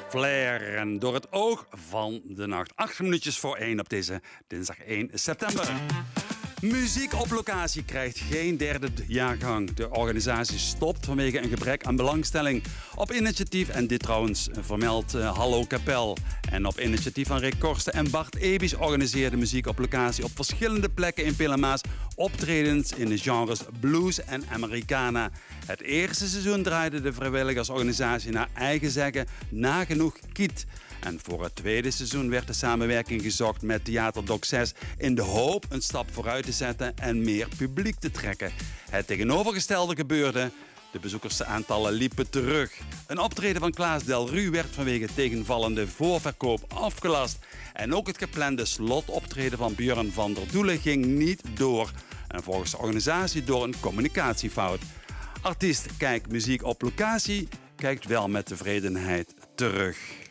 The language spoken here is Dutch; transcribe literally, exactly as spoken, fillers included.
Flair en Door het oog van de nacht. Acht minuutjes voor één op deze dinsdag één september. Muziek op locatie krijgt geen derde jaargang. De organisatie stopt vanwege een gebrek aan belangstelling. Op initiatief, en dit trouwens vermeldt uh, Hallo Kapel. En op initiatief van Rick Korsten en Bart Ebisch organiseerde Muziek op locatie op verschillende plekken in Pielermaas optredens in de genres blues en Americana. Het eerste seizoen draaide de vrijwilligersorganisatie naar eigen zeggen nagenoeg kiet. En voor het tweede seizoen werd de samenwerking gezocht met Theater Doc zes in de hoop een stap vooruit te zetten en meer publiek te trekken. Het tegenovergestelde gebeurde. De bezoekersaantallen liepen terug. Een optreden van Klaas Del Ru werd vanwege tegenvallende voorverkoop afgelast. En ook het geplande slotoptreden van Björn van der Doelen ging niet door. En volgens de organisatie door een communicatiefout. Artiest Kijk Muziek op locatie kijkt wel met tevredenheid terug.